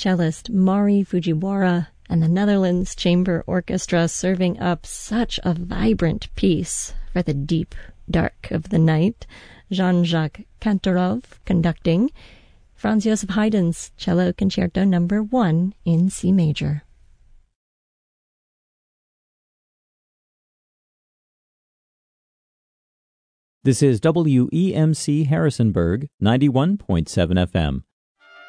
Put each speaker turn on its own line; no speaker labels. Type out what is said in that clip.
cellist Mari Fujiwara and the Netherlands Chamber Orchestra serving up such a vibrant piece for the deep dark of the night. Jean-Jacques Kantorov conducting, Franz Joseph Haydn's Cello Concerto No. 1 in C major.
This is WEMC Harrisonburg, 91.7 FM.